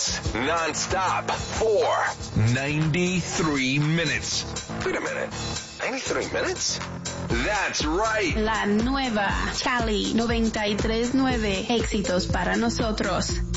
Non-stop for 93 minutes. Wait a minute. 93 minutes? That's right. La nueva Cali 93.9. Éxitos para nosotros.